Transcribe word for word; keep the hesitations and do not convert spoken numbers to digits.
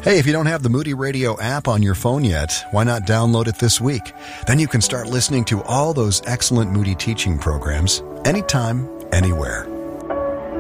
Hey, if you don't have the Moody Radio app on your phone yet, why not download it this week? Then you can start listening to all those excellent Moody teaching programs anytime, anywhere.